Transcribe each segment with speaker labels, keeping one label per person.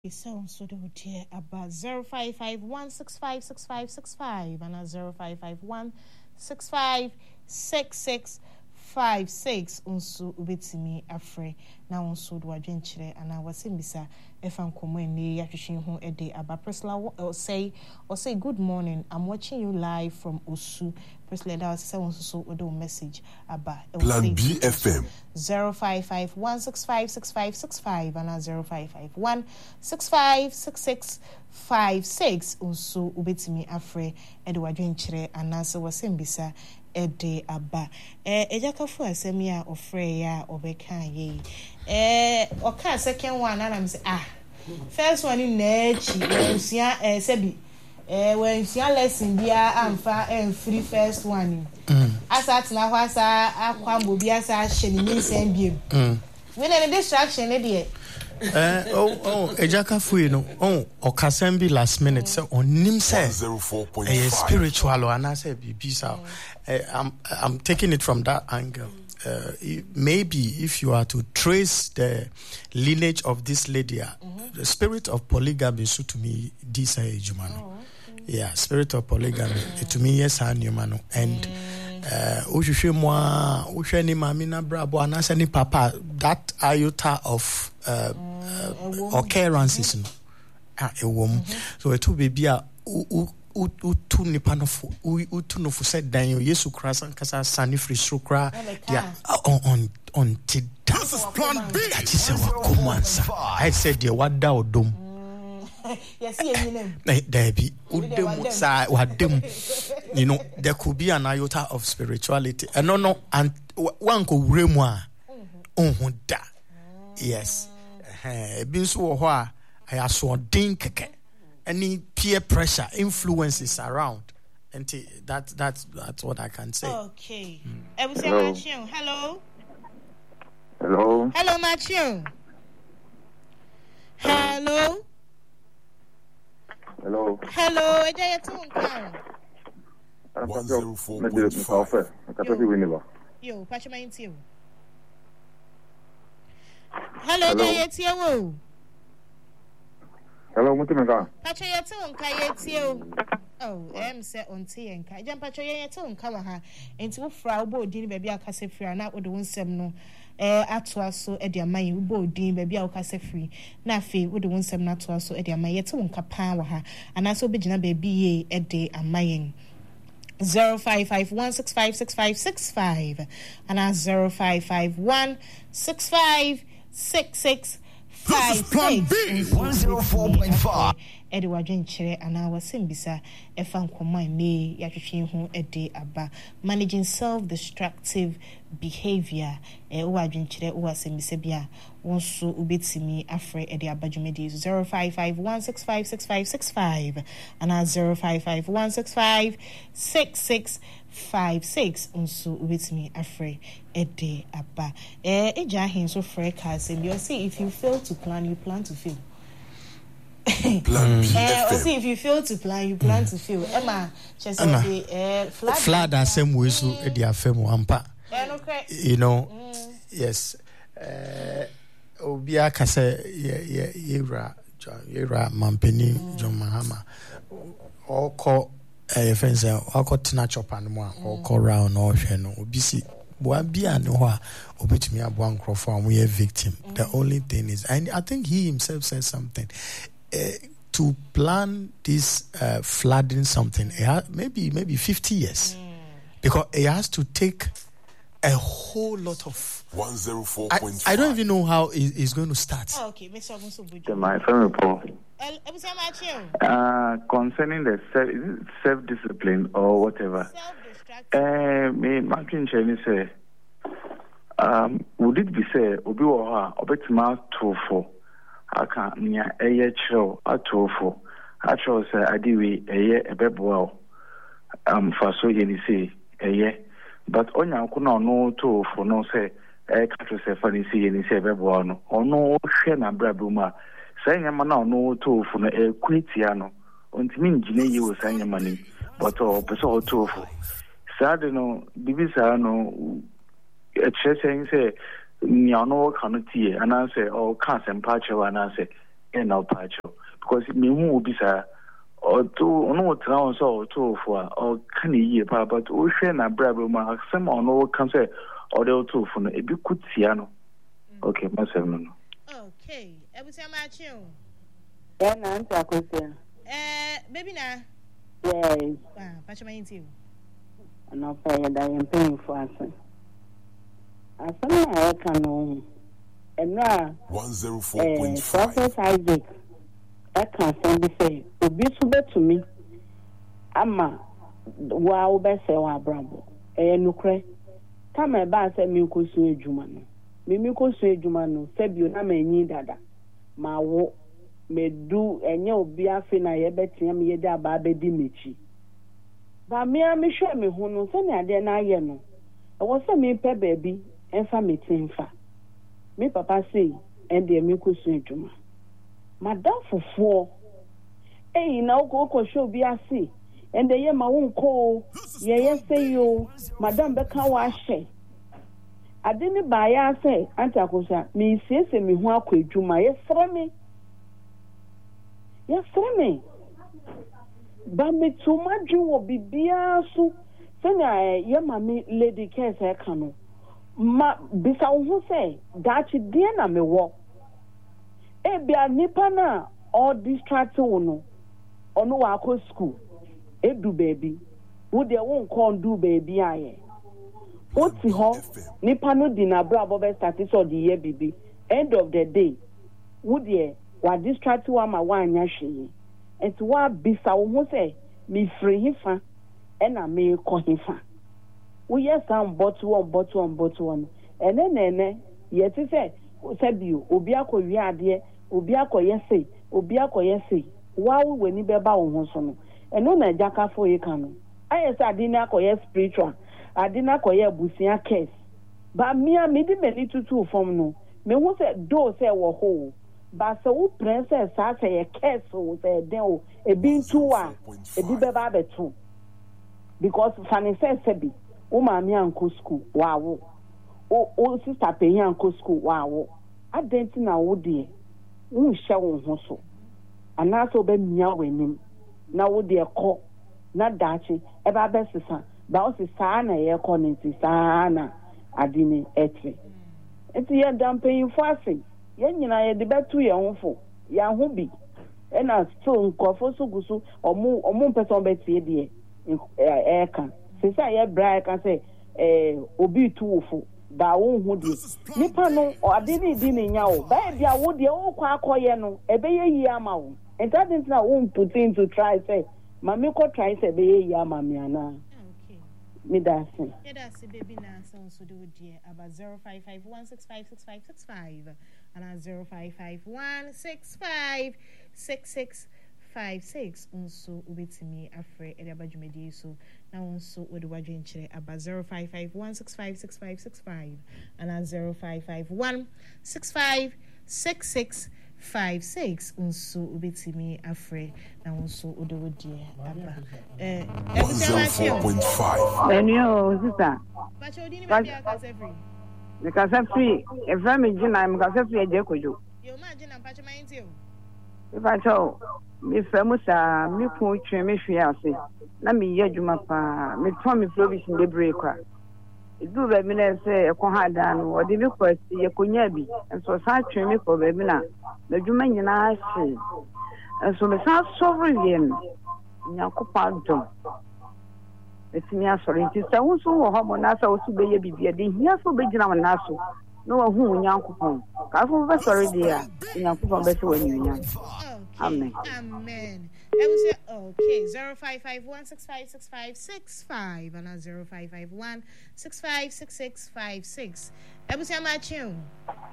Speaker 1: So do dear about 0551656565 and 0551656656 unso ubetimi afre na unso do adwenkyere ana wasembisa efa nkomo eni yahwehwe ho ede aba Priscilla say good morning, I'm watching you live from Osu. Priscilla that was so do message aba
Speaker 2: Plan B FM
Speaker 1: 0551656565 and 0551656656 unso ubetimi afre ede wadwenkyere ana so wasembisa ede aba ejakafu asemi a ofre ya obeka ye oka second one and I'm say first one in nechi wensia sebi wensia lesson bia amfa free first one asat na hwasa akwambo bia sa hyeni nsem biem we na distraction ne de
Speaker 3: ejakafu no okasem bi last minute say onim say spiritual or na say bibisa I'm taking it from that angle. Maybe if you are to trace the lineage of this lady, the spirit of polygamy so to me this ejumano. Yeah, spirit of polygamy to me yes anumano and uhwehwe moa uhwe mami na brabo anasa ni papa that iota of occurrences no so it will be a utu nipa nofo utu nofo said dan Yesu Christ ankasa sani free sukra dia on this
Speaker 2: is plan B.
Speaker 3: That is our command. I said the wada odom
Speaker 1: yes yenyinem
Speaker 3: there be udem sa wadem you know there could be an iota of spirituality and no and one ko wuremu a ohun da yes bi so wo ho a ayaso odin keke any peer pressure influences around and that's what I can say.
Speaker 1: Okay. Hello. Hello Matthew. Hello. Eja yetu nkan
Speaker 2: 104.5
Speaker 1: yo pachama intio. Hello eja yetu wo.
Speaker 2: Hello, mutumeka.
Speaker 1: Pacho yetu nka yetu. Say onti enka. Eja pacho yetu nka wa ha. Enti wo fra wo odin baabi akase free na wo de wonsem no atoa so e de amayi wo odin baabi akase free. Na afi wo de wonsem na atoa so e de amayi yetu nka pa wa ha. Ana so begina baabi ye e de amayi 0551656565 and 05516566
Speaker 2: This is plan B 104.5
Speaker 1: Edward Jenchere and our Simbisa Efan Komai me Yahwehwe ho ede aba managing self-destructive behavior Edward Jenchere o Simbisa bia wonso ubetimi afre ede aba jumedi 0551656565 and 0551656656 unso ubetimi afre ede aba eja hin so free cars and you see if you fail to plan you plan to fail.
Speaker 2: Plan B.
Speaker 1: See if you fail to plan, you plan to fail. Emma, just
Speaker 3: flood the same way so the afem ampa. You know, yes. Obia kase yera mampeni John Mahama. All call friends all call tina chop and more all call round or no obisi. Bia no wa obetumi abo ankrofo and we are victim. The only thing is, and I think he himself said something. To plan this flooding something, maybe 50 years, because it has to take a whole lot of
Speaker 2: 104.5.
Speaker 3: I don't even know how it's going to start.
Speaker 1: Okay, Mr.
Speaker 4: My friend report. Concerning the self-discipline or whatever. Me, my question say, would it be say obi wo ha obetima tofo aka nya eye chiro atofo atro say adiwe eye ebeboa fa so ye ni say eye but onya ko na no tofo no say ka to say fa ni say ye ni say ebeboa no ono hwe na brabuma say nyama na no tofo no equitia no ontimi ngine yi wo say nyama ni but o peso tofo sad no bibisa no saying say Niano Kanuti and I say, oh, can't and patch and I say, and I'll patch you because me who will be sir or two no town so two for or can ye but ocean and brabble some or no can say or the two for a big good ciano. Okay, myself.
Speaker 1: Okay, every time I chill.
Speaker 5: Then answer question.
Speaker 1: Baby na.
Speaker 5: Yes.
Speaker 1: Patch my interview.
Speaker 5: And I'll pay that I am paying for us. As I can know. And now
Speaker 2: 104.5
Speaker 5: Prophet Isaac I can send the say obi so to me ama wa wo be say wa brambo nukre time e ba say mi ko so adwuma no mi ko so adwuma no se bio na ma nyi dada ma wo medu enye obi afi na ye betia me ye da ba be di mechi ba me a me hwe me hu no se ne ade na aye no e wo se me pe baabi enfa me tinfa me papa say and the me ko so adwuma madam fofo na ko show bi ase and the ye ma won ko ye say yo madam be kan wa hye ade ne ba ya say anta akosa me siese me hu akwadwuma ye sere me ba me to madwu wo bibia so se na ye ma me lady care say kan no ma bisa wo say dachi de na me wo bia nipa na all distract no ono wa ko school edu baby wo de won kon do baby aye oti ho nipa no di na bra bo be start so the year bibi end of the day wo de wa distract wa ma wa anya hwe enti wa bisa wo say me free hifa na me ko hifa wo yes am bottle one ene yeti say sabiu obi akowi ade obi akoye sei wa wo weni beba wo ho so no eno na jaka fo ye kan no ayesa ade na akoye spiritual ade na akoye busia case ba mia me di meni tutu fom no me hu se do se wo ho ba se wo princess sa se ye case wo se den o ebi ntu a ebi beba betu because fani se bi wo ma mi anko school wa wo o sister pe yan anko school wa wo adenti na wo de wo hye wo ho so anaso be mia w'anim na wo de ekọ na dachi e ba be sesa ba o sesa na ye ekọ nti sa na adini etre enti ye dampen fo ase ye nyina ye de betu ye ho fo ya ho bi e na so nkofo so gusu omo person be tie de e kan sesa ye bra e kan say obi tu wo fo ba wo hu di nipa no adini di ne nya wo ba bia wo de wo kwa akoye no ebe ye yi ama wo and that is now won't put in to try say mami ko try say be ye ama me ana
Speaker 1: okay
Speaker 5: me da say
Speaker 1: yeah that's baby na so do dear about 0551656565 and 0551656656 unso ubetimi afre ede abadwumedi so na unso wode wadwenkyere about 0551656565 and 0551656656 unso ubetimi afre na unso wode wodie aba
Speaker 2: 104.5
Speaker 5: enyo sister
Speaker 1: bacho dini be bia kase free
Speaker 5: because free e fra me gina me because free eje kojo
Speaker 1: yo ma gina bacho ma ntio
Speaker 5: bacho me fra mu sa me ku twe me hwe ase na me ye adwuma pa me to me provision de break a du ba mi na se e ko ha da no odi me ko si ye konya bi enso sa twe me ko ba mi na adwuma nyina ahye enso me sa sovereign nyakopa dom etimi asori nti sa wo so wo ho na sa wo su be ye bibia de hia so be gina na so no wo hu nyankopon ka fo be sorry dia nyankopon be se wo nyunya amen
Speaker 1: amen I was okay 0551656565 and 0551656656 I was my tune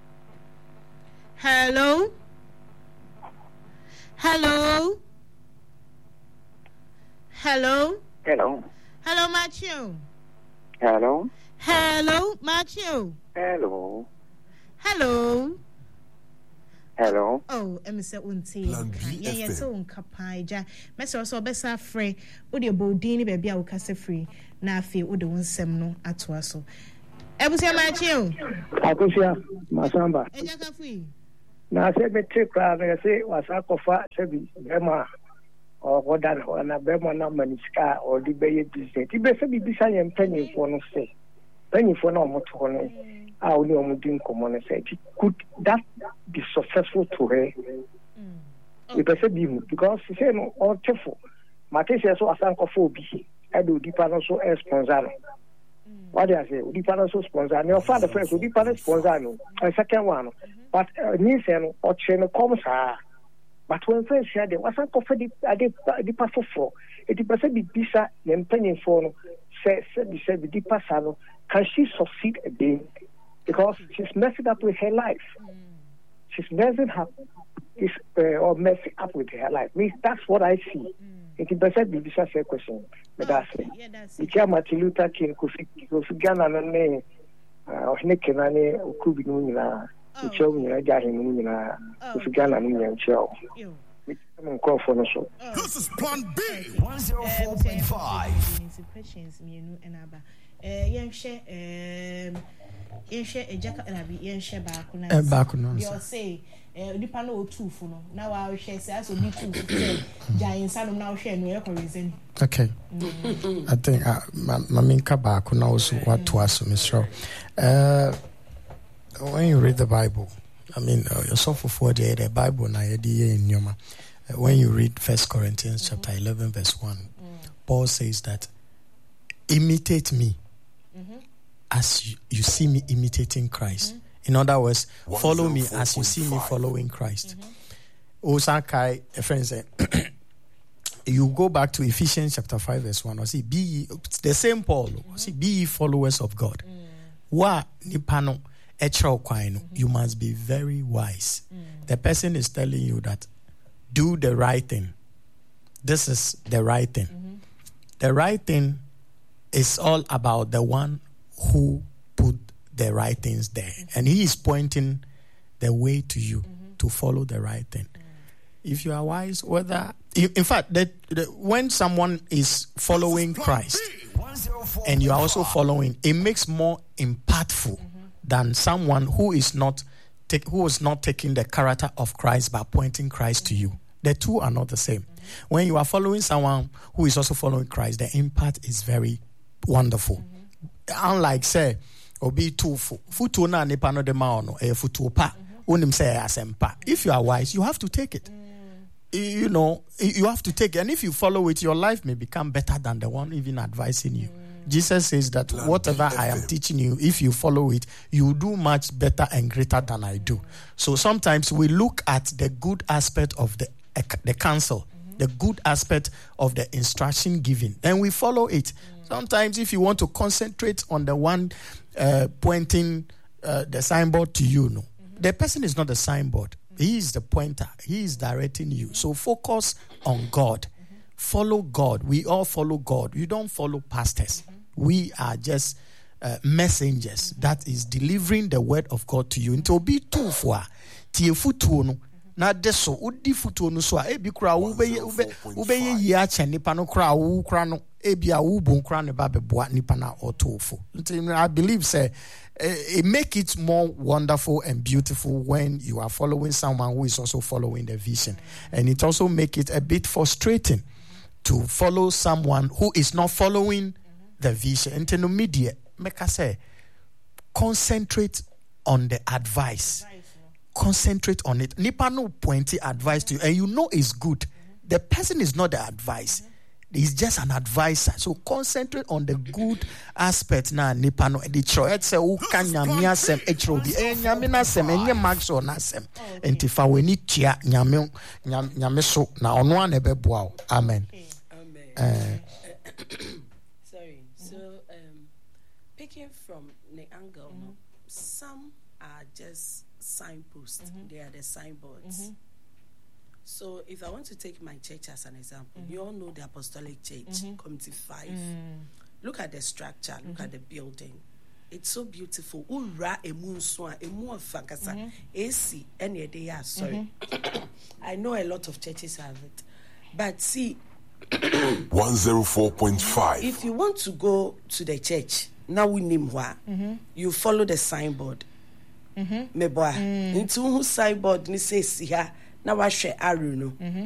Speaker 1: hello Matthew.
Speaker 6: Hello,
Speaker 1: Matthew.
Speaker 6: Hello.
Speaker 1: Oh, Emisa Unti. Yeah, so unkapaija. Mesa so besa free. Udi bodini baby a ukase free. Na fe udi unsem no atwa so. Ebusia Matthew.
Speaker 6: Akosia Masamba.
Speaker 1: Ejaka free.
Speaker 6: na say me take crowd na say was akofa say bi bema or what that na bema na maniska or the be business ti be say bi bisa yem penny for no say penny for no moto no a oni omudin komo no say could that be successful to her because she say no all tefo mate say so asankofo obi edo dipa no so sponsor no what I say dipa no so sponsor no father first dipa no sponsor no second one but ni say no o che no come sa but when friends say they asankofo dipa fofo e dipa say bisa nem penny for no say dipa sa no can she succeed again because she's messing up with her life. She's messing up or messing up with her life. That's what I see. It is better be this a question. But that's it. The Martin Luther King Kofi Ghana and Nikenani Ukubi Nuna, the children Jahimuna, Kofi Ghana and Chow.
Speaker 2: This is Plan B 104.5.
Speaker 1: Questions, me and Abba. Yenshe ejaka rabi yenshe bakuna you say nipa no otu fu no na wa hwe say aso bi tu giant sanu na hwe no e ko reason.
Speaker 3: Okay. I think maminka bakuna also what to ask Mr. When you read the Bible, I mean yourself for the Bible na yedi in nyoma. When you read 1 Corinthians chapter 11 verse 1, Paul says that imitate me as you see me imitating Christ. In other words, follow me as you see me following Christ. Osakai, a friend said, you go back to Ephesians chapter 5 verse 1, or see, be ye, the same Paul, see, be ye followers of God. Wa nipano echro kwaino, you must be very wise. The person is telling you that do the right thing. This is the right thing. The right thing is all about the one who put the right things there, and he is pointing the way to you to follow the right thing. If you are wise, whether in fact when someone is following Christ and you are also following, it makes more impactful than someone who is not taking the character of Christ but pointing Christ to you. The two are not the same. When you are following someone who is also following Christ, the impact is very wonderful. Unlike say obi tufu futu na nipa no de ma ono futu pa onim say asempa. If you are wise, you have to take it. You know, you have to take it, and if you follow it, your life may become better than the one even advising you. Jesus says that whatever I am teaching you, if you follow it, you do much better and greater than I do. So sometimes we look at the good aspect of the counsel, the good aspect of the instruction given, and we follow it. Sometimes if you want to concentrate on the one pointing the signboard to you, no, the person is not the signboard. He is the pointer. He is directing you. So focus on God. Follow God. We all follow God. You don't follow pastors. We are just messengers that is delivering the word of God to you. Into be too far. Na deso udi futu no so e bi kura wo be yi a che nipa no kura wo kura no e bi a wo bon kura ne ba beboa nipa na otofo. I believe say it make it more wonderful and beautiful when you are following someone who is also following the vision, and it also make it a bit frustrating to follow someone who is not following the vision. Into media make us say concentrate on the advice. Concentrate on it. Nipa no pointy advice to you, and you know it's good. The person is not the advice. He's just an advisor. So concentrate on the good aspect na nipa no. The choice say u kan nyame asem echrobi. Nyame na asem enye max or na asem. Enti fa weni tia nyame so na ono an ebeboa o. Amen.
Speaker 7: Amen. Sorry. So picking from the angle, some are just signposts. They are the signboards. So if I want to take my church as an example, you all know the Apostolic Church, Community 5. Look at the structure, look at the building. It's so beautiful. Ura emunswa emu fakasa AC any day. Sorry, I know a lot of churches have it, but see,
Speaker 2: 104.5.
Speaker 7: If you want to go to the church now, we name you follow the signboard. meboa nti hu signboard ni say si ha na wahwe arrow no